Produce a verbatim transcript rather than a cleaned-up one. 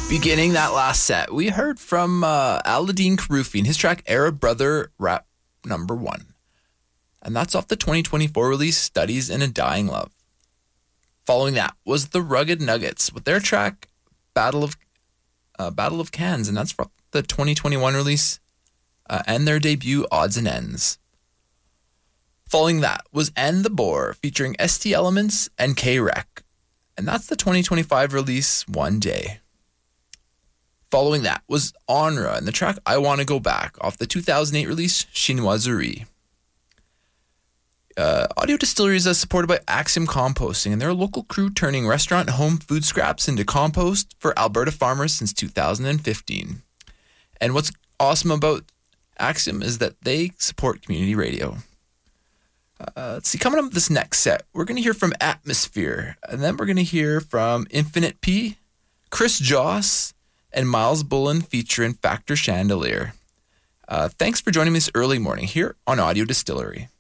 Beginning that last set, we heard from uh, Aladdin Karufi and his track Arab Brother Rap Number One. And that's off the twenty twenty-four release Studies in a Dying Love. Following that was the Rugged Nuggets with their track Battle of uh, Battle of Cans, and that's from the twenty twenty-one release uh, and their debut Odds and Ends. Following that was End the Boar featuring S T Elements and K-Rec, and that's the twenty twenty-five release One Day. Following that was Onra and the track I Want to Go Back off the two thousand eight release Chinoiserie. Uh, Audio Distillery is uh, supported by Axiom Composting, and they're a local crew turning restaurant and home food scraps into compost for Alberta farmers since two thousand fifteen. And what's awesome about Axiom is that they support community radio. Uh, let's see, coming up this next set, we're going to hear from Atmosphere, and then we're going to hear from Infinite P, Chris Joss, and Miles Bullen featuring Factor Chandelier. Uh, thanks for joining me this early morning here on Audio Distillery.